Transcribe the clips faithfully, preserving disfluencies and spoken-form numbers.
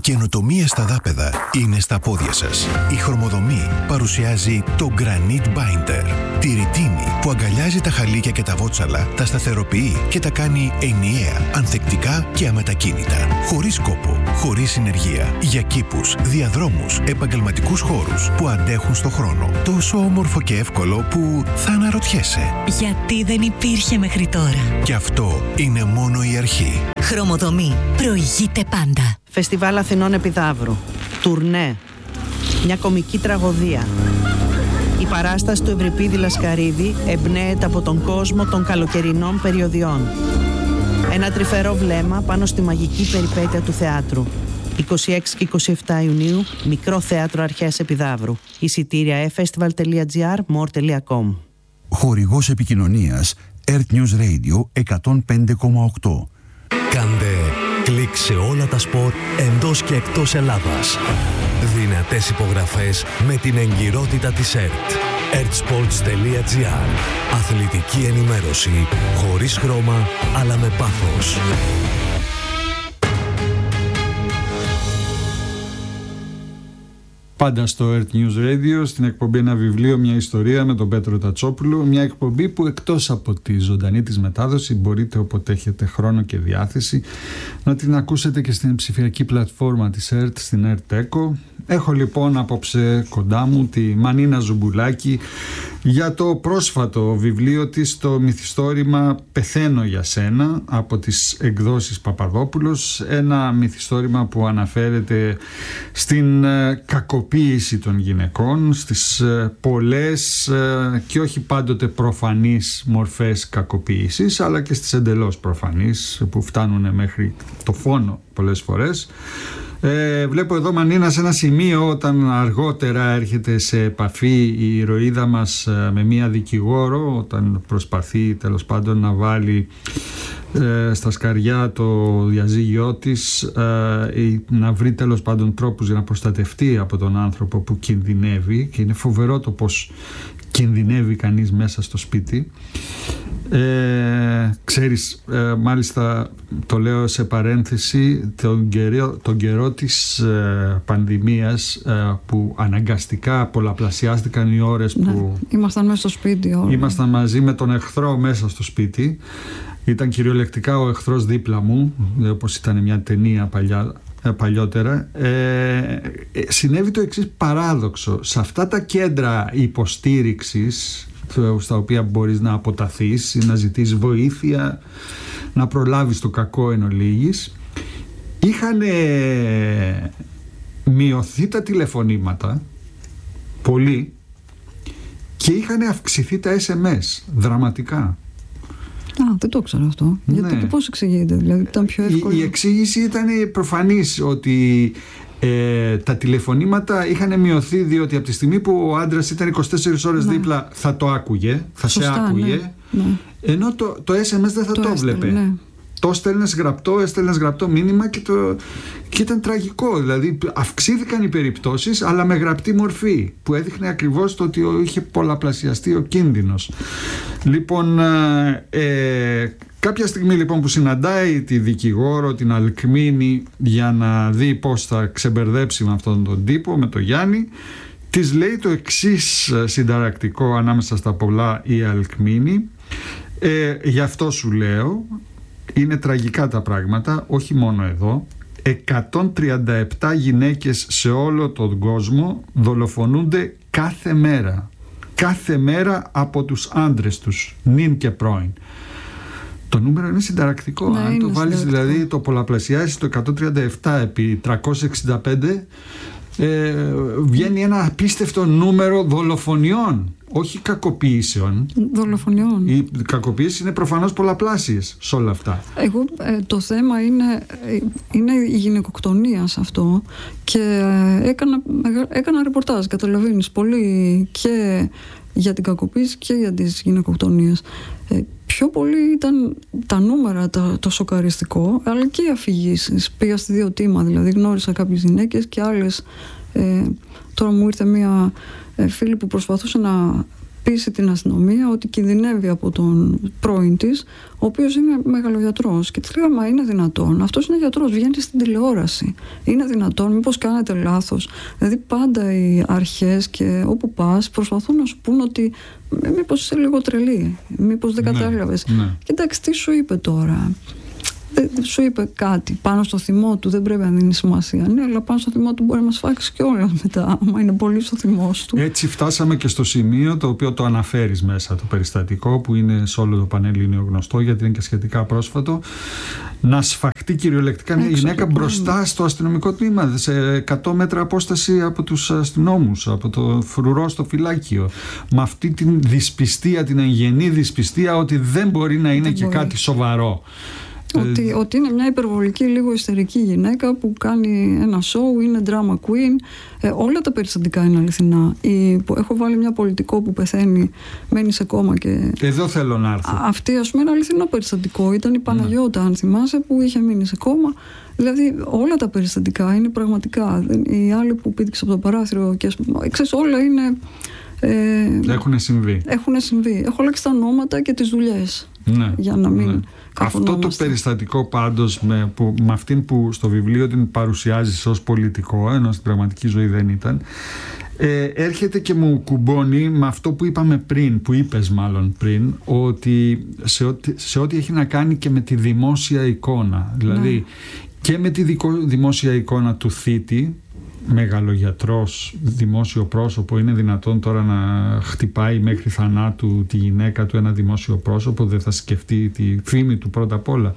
καινοτομία στα δάπεδα είναι στα πόδια σας. Η Χρωμοδομή παρουσιάζει το Granite Binder. Τη ρητίνη που αγκαλιάζει τα χαλίκια και τα βότσαλα, τα σταθεροποιεί και τα κάνει ενιαία, ανθεκτικά και αμετακίνητα. Χωρίς κόπο, χωρίς συνεργεία. Για κήπους, διαδρόμους, επαγγελματικούς χώρους που αντέχουν στο χρόνο. Τόσο όμορφο και εύκολο που θα αναρωτιέσαι. Γιατί δεν υπήρχε μέχρι τώρα. Και αυτό είναι μόνο η αρχή. Χρωμοδομή. Προηγείται πάντα. Φεστιβάλ Αθηνών Επιδαύρου. Τουρνέ. Μια κομική τραγωδία. Η παράσταση του Ευρυπίδη Λασκαρίδη εμπνέεται από τον κόσμο των καλοκαιρινών περιοδιών. Ένα τρυφερό βλέμμα πάνω στη μαγική περιπέτεια του θεάτρου. είκοσι έξι και είκοσι επτά Ιουνίου, Μικρό Θέατρο Αρχαίας Επιδαύρου. Εισιτήρια e-festival τελεία gr, more τελεία com. Χορηγός επικοινωνίας Earth News Radio εκατόν πέντε κόμμα οκτώ. Κάντε κλικ σε όλα τα σπορ εντός και εκτός Ελλάδας. Δυνατές υπογραφές με την εγκυρότητα της ΕΡΤ. ερτ-σπορτς τελεία gr. Αθλητική ενημέρωση χωρίς χρώμα αλλά με πάθος. Πάντα στο Earth News Radio, στην εκπομπή Ένα Βιβλίο, μια ιστορία με τον Πέτρο Τατσόπουλο. Μια εκπομπή που εκτός από τη ζωντανή της μετάδοση μπορείτε όποτε έχετε χρόνο και διάθεση να την ακούσετε και στην ψηφιακή πλατφόρμα της ΕΡΤ, στην ΕΡΤ Echo. Έχω λοιπόν απόψε κοντά μου τη Μανίνα Ζουμπουλάκη για το πρόσφατο βιβλίο της, το μυθιστόρημα «Πεθαίνω για σένα» από τις εκδόσεις Παπαδόπουλος. Ένα μυθιστόρημα που αναφέρεται στην κακοποίηση των γυναικών, στις πολλές και όχι πάντοτε προφανείς μορφές κακοποίησης, αλλά και στις εντελώς προφανείς που φτάνουν μέχρι το φόνο πολλές φορές. Ε, βλέπω εδώ, Μανίνα, σε ένα σημείο όταν αργότερα έρχεται σε επαφή η ηρωίδα μας με μία δικηγόρο, όταν προσπαθεί τέλος πάντων να βάλει ε, στα σκαριά το διαζύγιό της, ε, να βρει τέλος πάντων τρόπους για να προστατευτεί από τον άνθρωπο που κινδυνεύει, και είναι φοβερό το πως κινδυνεύει κανείς μέσα στο σπίτι. Ε, ξέρεις, ε, μάλιστα το λέω σε παρένθεση, τον καιρό, τον καιρό της ε, πανδημίας, ε, που αναγκαστικά πολλαπλασιάστηκαν οι ώρες, ναι, που ήμασταν μέσα στο σπίτι όλοι. Ήμασταν μαζί με τον εχθρό μέσα στο σπίτι. Ήταν κυριολεκτικά ο εχθρός δίπλα μου, όπως ήταν μια ταινία παλιά, παλιότερα. ε, συνέβη το εξής παράδοξο. Σε αυτά τα κέντρα υποστήριξης στα οποία μπορείς να αποταθείς ή να ζητήσεις βοήθεια, να προλάβεις το κακό εν ολίγης, είχαν μειωθεί τα τηλεφωνήματα πολύ και είχαν αυξηθεί τα ες εμ ες δραματικά. Α, δεν το ξέρω αυτό. Ναι. Γιατί, πώς εξηγείται, δηλαδή ήταν πιο εύκολο? Η, η εξήγηση ήταν προφανής, ότι Ε, τα τηλεφωνήματα είχαν μειωθεί διότι από τη στιγμή που ο άντρας ήταν είκοσι τέσσερις ώρες, ναι, δίπλα, θα το άκουγε, θα Σωστά, σε άκουγε, ναι, ναι. Ενώ το, το ες εμ ες δεν θα το, το έβλεπε, ναι. Το στέλνες γραπτό, έστελνες γραπτό μήνυμα και, το, και ήταν τραγικό. Δηλαδή αυξήθηκαν οι περιπτώσεις, αλλά με γραπτή μορφή, που έδειχνε ακριβώς το ότι είχε πολλαπλασιαστεί ο κίνδυνος. Λοιπόν, ε, κάποια στιγμή λοιπόν που συναντάει τη δικηγόρο, την Αλκμήνη, για να δει πώς θα ξεμπερδέψει με αυτόν τον τύπο, με τον Γιάννη, της λέει το εξής συνταρακτικό ανάμεσα στα πολλά η Αλκμήνη. Ε, γι' αυτό σου λέω, είναι τραγικά τα πράγματα, όχι μόνο εδώ. εκατόν τριάντα επτά γυναίκες σε όλο τον κόσμο δολοφονούνται κάθε μέρα. Κάθε μέρα από τους άντρες τους, νυν και πρώην. Το νούμερο είναι συνταρακτικό. Ναι, Αν είναι το βάλεις συνταρακτικό. δηλαδή, το πολλαπλασιάσεις το εκατόν τριάντα επτά επί τριακόσια εξήντα πέντε, ε, βγαίνει ένα απίστευτο νούμερο δολοφονιών, όχι κακοποίησεων. Δολοφονιών. Οι κακοποίησεις είναι προφανώς πολλαπλάσιες σε όλα αυτά. Εγώ, ε, το θέμα είναι, ε, είναι η γυναικοκτονία σε αυτό, και ε, έκανα, έκανα ρεπορτάζ, καταλαβαίνεις, πολύ και για την κακοποίηση και για τις γυναικοκτονίες. Ε, πιο πολύ ήταν τα νούμερα το, το σοκαριστικό, αλλά και οι αφηγήσεις. Πήγα στη δύο τίμα, δηλαδή γνώρισα κάποιες γυναίκες και άλλες. Ε, τώρα μου ήρθε μία ε, φίλη που προσπαθούσε να πείσει την αστυνομία ότι κινδυνεύει από τον πρώην της, ο οποίος είναι μεγαλογιατρός. Και της λέγαμε, μα είναι δυνατόν? Αυτός είναι γιατρός, βγαίνει στην τηλεόραση. Είναι δυνατόν? Μήπως κάνετε λάθος? Δηλαδή πάντα οι αρχές και όπου πας προσπαθούν να σου πούν ότι μήπως είσαι λίγο τρελή, μήπως δεν κατάλαβες. Ναι, ναι. Κοιτάξτε, τι σου είπε τώρα? Δεν σου είπε κάτι πάνω στο θυμό του, δεν πρέπει να δίνει σημασία. Ναι, αλλά πάνω στο θυμό του μπορεί να μας φάξει κιόλας μετά, άμα είναι πολύ στο θυμός του. Έτσι φτάσαμε και στο σημείο το οποίο το αναφέρεις μέσα, το περιστατικό που είναι σε όλο το πανελλήνιο γνωστό, γιατί είναι και σχετικά πρόσφατο. Να σφαχτεί κυριολεκτικά μια γυναίκα μπροστά στο αστυνομικό τμήμα, σε εκατό μέτρα απόσταση από τους αστυνόμους, από το φρουρό στο φυλάκιο. Με αυτή την δυσπιστία, την εγγενή δυσπιστία ότι δεν μπορεί να είναι δεν και μπορεί. Κάτι σοβαρό. Ότι, ότι είναι μια υπερβολική, λίγο ιστερική γυναίκα που κάνει ένα show, είναι drama queen. Ε, όλα τα περιστατικά είναι αληθινά. Η, έχω βάλει μια πολιτικό που πεθαίνει, μένει σε κόμμα και... Εδώ θέλω να έρθω. Αυτή, ας πούμε, είναι αληθινό περιστατικό. Ήταν η Παναγιώτα, ναι. αν θυμάσαι, που είχε μείνει σε κόμμα. Δηλαδή, όλα τα περιστατικά είναι πραγματικά. Οι άλλοι που πήδηξε από το παράθυρο και ξέρεις, όλα είναι... Ε, έχουν συμβεί. Έχουν συμβεί. Έχω λέξει τα ονόματα και τις δουλειές. Ναι, για να μην ναι. Αυτό το περιστατικό πάντως με, που, με αυτήν που στο βιβλίο την παρουσιάζεις ως πολιτικό, ενώ στην πραγματική ζωή δεν ήταν, ε, έρχεται και μου κουμπώνει με αυτό που είπαμε πριν, που είπες μάλλον πριν, ότι σε ό,τι, σε ό,τι έχει να κάνει και με τη δημόσια εικόνα, δηλαδή ναι. και με τη δικο, δημόσια εικόνα του θήτη, μεγαλογιατρός, δημόσιο πρόσωπο. Είναι δυνατόν τώρα να χτυπάει μέχρι θανάτου τη γυναίκα του ένα δημόσιο πρόσωπο? Δεν θα σκεφτεί τη φήμη του πρώτα απ' όλα?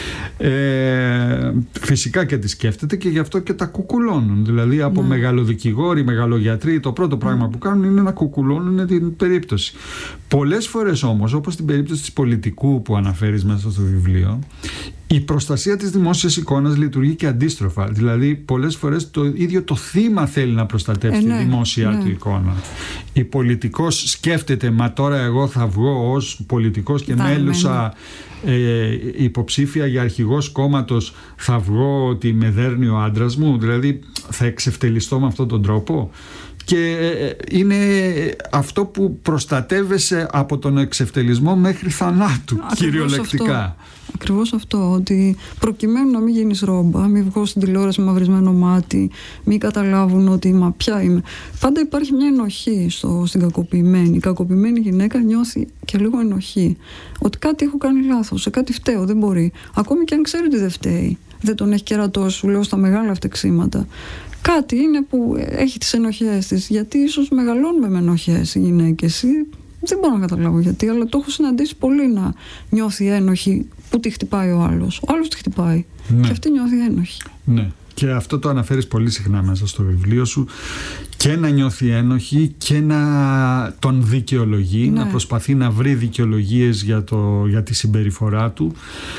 Ε, φυσικά και τη σκέφτεται, και γι' αυτό και τα κουκουλώνουν. Δηλαδή από ναι. μεγαλοδικηγόροι, μεγαλογιατροί, το πρώτο πράγμα που κάνουν είναι να κουκουλώνουν την περίπτωση. Πολλές φορές όμως, όπως στην περίπτωση της πολιτικού που αναφέρεις μέσα στο βιβλίο, η προστασία της δημόσιας εικόνας λειτουργεί και αντίστροφα. Δηλαδή πολλές φορές το ίδιο το θύμα θέλει να προστατεύσει ε, ναι, τη δημόσια ναι. του εικόνα. Η πολιτικός σκέφτεται, μα τώρα εγώ θα βγω ως πολιτικός και μέλουσα ε, υποψήφια για αρχηγός κόμματος, θα βγω ότι με δέρνει ο άντρας μου, δηλαδή θα εξευτελιστώ με αυτόν τον τρόπο? Και είναι αυτό που προστατεύεσαι από τον εξευτελισμό μέχρι θανάτου. Ακριβώς κυριολεκτικά. Αυτό. Ακριβώς αυτό, ότι προκειμένου να μην γίνεις ρόμπα, μην βγω στην τηλεόραση με μαυρισμένο μάτι, μην καταλάβουν ότι μα ποια είμαι. Πάντα υπάρχει μια ενοχή στο, στην κακοποιημένη. Η κακοποιημένη γυναίκα νιώθει και λίγο ενοχή. Ότι κάτι έχω κάνει λάθος, σε κάτι φταίω, δεν μπορεί. Ακόμη και αν ξέρει ότι δεν φταίει. Δεν τον έχει κερατώσει, σου λέω, στα μεγάλα φτεξίματα. Κάτι είναι που έχει τις ενοχές της. Γιατί ίσως μεγαλώνουμε με ενοχές οι γυναίκες. Δεν μπορώ να καταλάβω γιατί, αλλά το έχω συναντήσει πολύ να νιώθει ένοχη που τη χτυπάει ο άλλος. Ο άλλος τη χτυπάει. Ναι. Και αυτή νιώθει ένοχη. Ναι. Και αυτό το αναφέρεις πολύ συχνά μέσα στο βιβλίο σου. Και να νιώθει ένοχη και να τον δικαιολογεί, ναι. να προσπαθεί να βρει δικαιολογίες για, το, για τη συμπεριφορά του,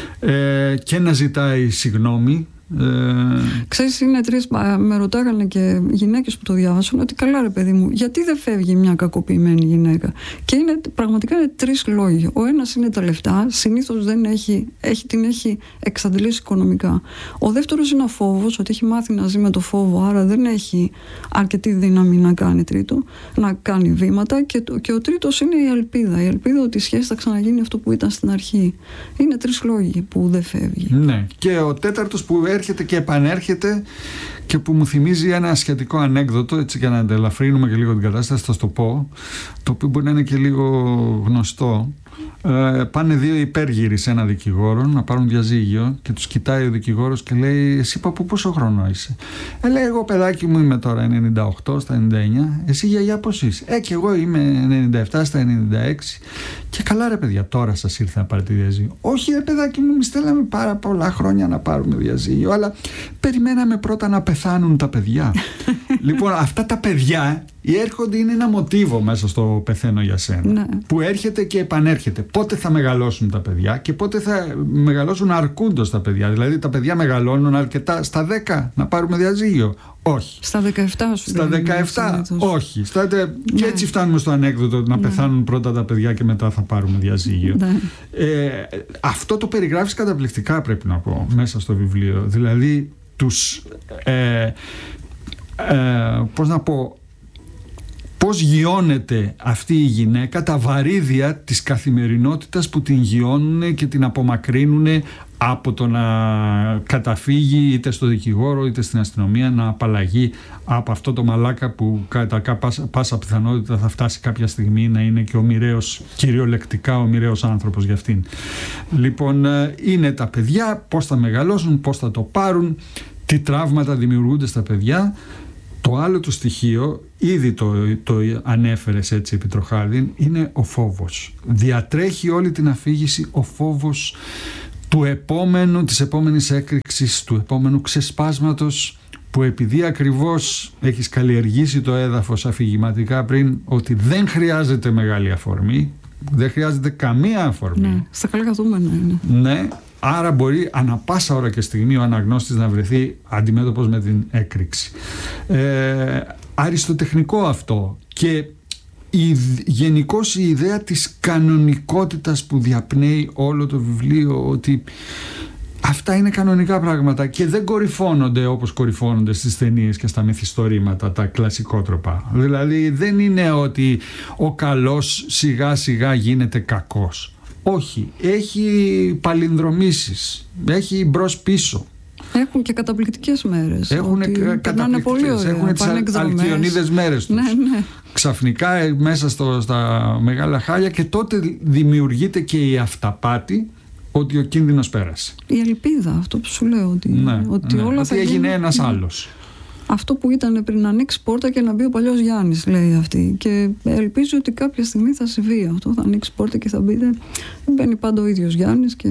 ε, και να ζητάει συγγνώμη. Ε... Ξέρεις, είναι τρεις, με ρωτάγανε και γυναίκες που το διάβασαν, ότι καλά ρε παιδί μου, γιατί δεν φεύγει μια κακοποιημένη γυναίκα? Και είναι, πραγματικά είναι τρεις λόγοι. Ο ένας είναι τα λεφτά, συνήθως δεν έχει, έχει, την έχει εξαντλήσει οικονομικά. Ο δεύτερος είναι ο φόβος, ότι έχει μάθει να ζει με το φόβο, άρα δεν έχει αρκετή δύναμη να κάνει τρίτο, να κάνει βήματα. Και, το, και ο τρίτος είναι η ελπίδα. Η ελπίδα ότι η σχέση θα ξαναγίνει αυτό που ήταν στην αρχή. Είναι τρεις λόγοι που δεν φεύγει. Ναι. Και ο τέταρτος που έρχεται και επανέρχεται και που μου θυμίζει ένα σχετικό ανέκδοτο, έτσι για να αντελαφρύνουμε και λίγο την κατάσταση, θα το πω, το οποίο μπορεί να είναι και λίγο γνωστό. Ε, πάνε δύο υπέργυροι σε ένα δικηγόρο να πάρουν διαζύγιο και τους κοιτάει ο δικηγόρος και λέει, εσύ παππού πόσο χρόνο είσαι? Ε, λέει, εγώ παιδάκι μου είμαι τώρα ενενήντα οκτώ στα ενενήντα εννιά. Εσύ γιαγιά πώς είσαι? Ε, και εγώ είμαι ενενήντα επτά στα ενενήντα έξι. Και καλά ρε παιδιά, τώρα σας ήρθε να πάρετε διαζύγιο? Όχι ρε παιδάκι μου, εμείς θέλαμε πάρα πολλά χρόνια να πάρουμε διαζύγιο, αλλά περιμέναμε πρώτα να πεθάνουν τα παιδιά. Λοιπόν, αυτά τα παιδιά έρχονται, είναι ένα μοτίβο μέσα στο πεθαίνω για σένα, ναι. που έρχεται και επανέρχεται. Πότε θα μεγαλώσουν τα παιδιά και πότε θα μεγαλώσουν αρκούντος τα παιδιά? Δηλαδή τα παιδιά μεγαλώνουν αρκετά στα δέκα να πάρουμε διαζύγιο? Όχι. Στα δεκαεπτά σου. Στα δεκαεπτά όχι. Στα... Ναι. Και έτσι φτάνουμε στο ανέκδοτο να ναι. πεθάνουν πρώτα τα παιδιά και μετά θα πάρουμε διαζύγιο. Ναι. Ε, αυτό το περιγράφεις καταπληκτικά, πρέπει να πω, μέσα στο βιβλίο. Δηλαδή τους ε, ε, πώς να πω, πώς γιώνεται αυτή η γυναίκα, τα βαρύδια της καθημερινότητας που την γιώνουν και την απομακρύνουν από το να καταφύγει είτε στο δικηγόρο είτε στην αστυνομία, να απαλλαγεί από αυτό το μαλάκα που κατά πάσα, πάσα πιθανότητα θα φτάσει κάποια στιγμή να είναι και ο μοιραίος, κυριολεκτικά ο μοιραίος άνθρωπος για αυτήν. Λοιπόν, είναι τα παιδιά, πώς θα μεγαλώσουν, πώς θα το πάρουν, τι τραύματα δημιουργούνται στα παιδιά. Το άλλο του στοιχείο, ήδη το, το ανέφερες έτσι επιτροχάδιν, είναι ο φόβος. Διατρέχει όλη την αφήγηση ο φόβος του επόμενου, της επόμενης έκρηξης, του επόμενου ξεσπάσματος, που επειδή ακριβώς έχεις καλλιεργήσει το έδαφος αφηγηματικά πριν, ότι δεν χρειάζεται μεγάλη αφορμή, δεν χρειάζεται καμία αφορμή. Ναι, στα καλά καθούμενα είναι. Ναι, άρα μπορεί ανα πάσα ώρα και στιγμή ο αναγνώστης να βρεθεί αντιμέτωπος με την έκρηξη. Ε, αριστοτεχνικό αυτό, και η, γενικώς η ιδέα της κανονικότητας που διαπνέει όλο το βιβλίο, ότι αυτά είναι κανονικά πράγματα και δεν κορυφώνονται όπως κορυφώνονται στις ταινίες και στα μυθιστορήματα τα κλασικότροπα. Δηλαδή δεν είναι ότι ο καλός σιγά σιγά γίνεται κακός. Όχι, έχει παλινδρομήσεις, έχει μπρος πίσω. Έχουν και καταπληκτικές μέρες. Έχουν καταπληκτικές, έχουν τις αλκιονίδες μέρες τους. Ναι, ναι. Ξαφνικά μέσα στο, στα μεγάλα χάλια, και τότε δημιουργείται και η αυταπάτη ότι ο κίνδυνος πέρασε. Η ελπίδα, αυτό που σου λέω, ότι, ναι, ότι ναι, όλα ότι θα έγινε γίνει... ένας άλλος. Αυτό που ήταν πριν να ανοίξει πόρτα και να μπει ο παλιός Γιάννης, λέει αυτή. Και ελπίζω ότι κάποια στιγμή θα συμβεί αυτό. Θα ανοίξει πόρτα και θα μπει. Δεν μπαίνει πάντα ο ίδιος Γιάννης. Και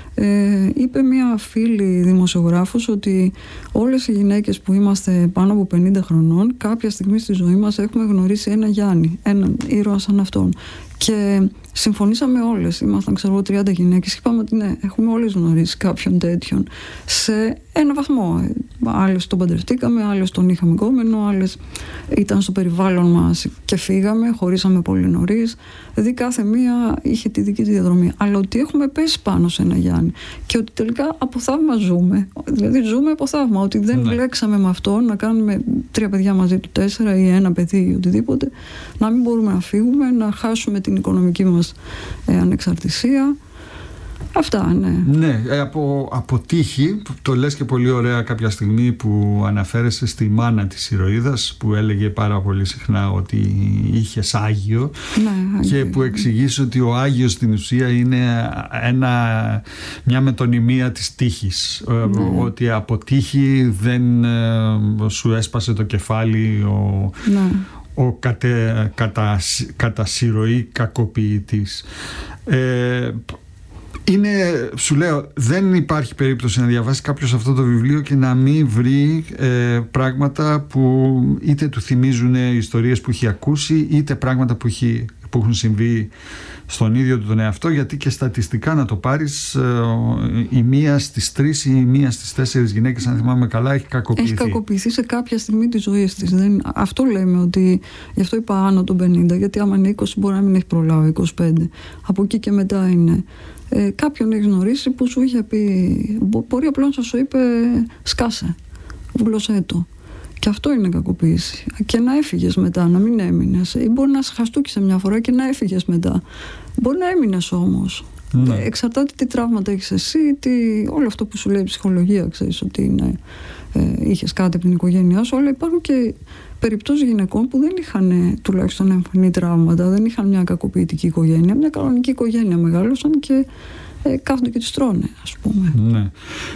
ε, είπε μια φίλη δημοσιογράφος ότι όλες οι γυναίκες που είμαστε πάνω από πενήντα χρονών, κάποια στιγμή στη ζωή μας έχουμε γνωρίσει ένα Γιάννη, έναν ήρωα σαν αυτόν. Και συμφωνήσαμε όλες, ήμασταν ξέρω εγώ τριάντα γυναίκες, και είπαμε ότι ναι, έχουμε όλες γνωρίσει κάποιον τέτοιον σε ένα βαθμό. Άλλες τον παντρευτήκαμε, άλλες τον είχαμε γκόμενο, άλλες ήταν στο περιβάλλον μας και φύγαμε, χωρίσαμε πολύ νωρίς. Δηλαδή κάθε μία είχε τη δική της διαδρομή. Αλλά ότι έχουμε πέσει πάνω σε ένα Γιάννη και ότι τελικά από θαύμα ζούμε. Δηλαδή ζούμε από θαύμα. Ότι δεν ναι. βλέξαμε με αυτό να κάνουμε τρία παιδιά μαζί του, τέσσερα ή ένα παιδί ή οτιδήποτε, να μην μπορούμε να φύγουμε, να χάσουμε την οικονομική μας ε, ανεξαρτησία. Αυτά, ναι. Ναι, από, από τύχη, το λες και πολύ ωραία κάποια στιγμή που αναφέρεσαι στη μάνα της ηρωίδας, που έλεγε πάρα πολύ συχνά ότι είχες Άγιο, ναι, και που εξηγείς ότι ο Άγιος στην ουσία είναι ένα, μια μετωνυμία της τύχης, ναι. ότι από τύχη δεν σου έσπασε το κεφάλι ο... Ναι. ο κατε, κατά, κατά συρροή κακοποιητής. Ε, είναι, σου λέω, δεν υπάρχει περίπτωση να διαβάσει κάποιος αυτό το βιβλίο και να μην βρει ε, πράγματα που είτε του θυμίζουν ιστορίες που έχει ακούσει, είτε πράγματα που, έχει, που έχουν συμβεί στον ίδιο του τον εαυτό, γιατί και στατιστικά να το πάρεις, ε, η μία στις τρεις ή η μία στις τέσσερις γυναίκες, αν θυμάμαι καλά, έχει κακοποιηθεί. Έχει κακοποιηθεί σε κάποια στιγμή της ζωής της. Δεν, αυτό λέμε, ότι γι' αυτό είπα άνω των πενήντα, γιατί άμα είναι είκοσι μπορεί να μην έχει προλάβει, είκοσι πέντε. Από εκεί και μετά είναι. Ε, κάποιον έχει γνωρίσει που σου είχε πει, μπορεί απλώς να σου είπε σκάσε, βουλώσέ το. Και αυτό είναι κακοποίηση. Και να έφυγες μετά, να μην έμεινες. Ή μπορεί να σε χαστούκησε μια φορά και να έφυγες μετά. Μπορεί να έμεινες όμως. Ναι. Εξαρτάται τι τραύματα έχεις εσύ, τι, όλο αυτό που σου λέει η ψυχολογία, ξέρεις ότι είναι, ε, είχες κάτι από την οικογένειά σου, αλλά υπάρχουν και περιπτώσεις γυναικών που δεν είχαν τουλάχιστον εμφανή τραύματα, δεν είχαν μια κακοποιητική οικογένεια, μια κανονική οικογένεια, μεγάλωσαν και ε, κάθονται και τις τρώνε, ας πούμε. Ναι.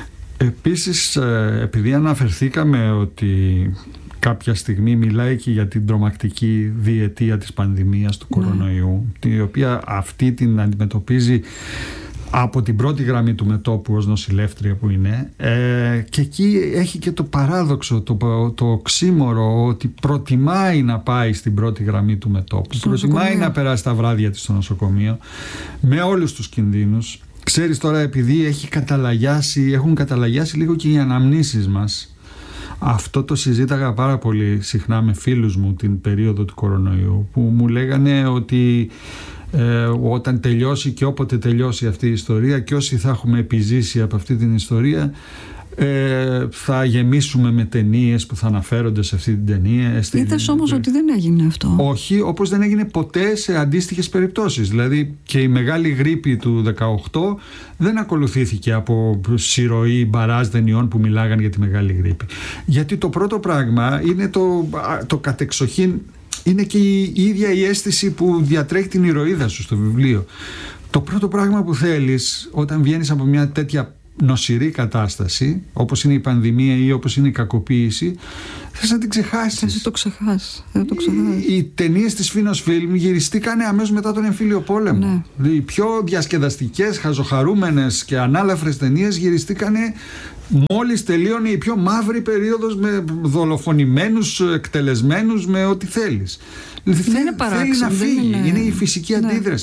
Επίσης, επειδή αναφερθήκαμε ότι κάποια στιγμή μιλάει και για την τρομακτική διετία της πανδημίας του κορονοϊού, ναι. η οποία αυτή την αντιμετωπίζει από την πρώτη γραμμή του μετώπου ως νοσηλεύτρια που είναι, ε, και εκεί έχει και το παράδοξο, το, το οξύμορο, ότι προτιμάει να πάει στην πρώτη γραμμή του μετώπου, προτιμάει να περάσει τα βράδια της στο νοσοκομείο με όλους τους κινδύνους. Ξέρεις τώρα, επειδή έχει καταλαγιάσει, έχουν καταλαγιάσει λίγο και οι αναμνήσεις μας. Αυτό το συζήταγα πάρα πολύ συχνά με φίλους μου την περίοδο του κορονοϊού, που μου λέγανε ότι ε, όταν τελειώσει και όποτε τελειώσει αυτή η ιστορία, και όσοι θα έχουμε επιζήσει από αυτή την ιστορία, Ε, θα γεμίσουμε με ταινίες που θα αναφέρονται σε αυτή την ταινία. Είδες όμως ότι δεν έγινε αυτό. Όχι, όπως δεν έγινε ποτέ σε αντίστοιχες περιπτώσεις. Δηλαδή και η μεγάλη γρίπη του δεκαοκτώ δεν ακολουθήθηκε από συρροή μπαράζ ταινιών που μιλάγαν για τη μεγάλη γρίπη. Γιατί το πρώτο πράγμα είναι το, το κατεξοχήν, είναι και η, η ίδια η αίσθηση που διατρέχει την ηρωίδα σου στο βιβλίο. Το πρώτο πράγμα που θέλεις όταν βγαίνεις από μια τέτοια νοσηρή κατάσταση, όπως είναι η πανδημία ή όπως είναι η κακοποίηση, θες να την ξεχάσεις. Θες να το ξεχάσεις. Το ξεχάσεις. Οι, οι ταινίες της Φίνος Φιλμ γυριστήκανε αμέσως μετά τον εμφύλιο πόλεμο. Ναι. Οι πιο διασκεδαστικές, χαζοχαρούμενες και ανάλαφρες ταινίες γυριστήκανε μόλις τελείωνε η πιο μαύρη περίοδος, με δολοφονημένους, εκτελεσμένους, με ό,τι θέλεις. Δεν είναι παράξενο. Θέλει να φύγει. Είναι... είναι η φυσική ναι. αντίδραση.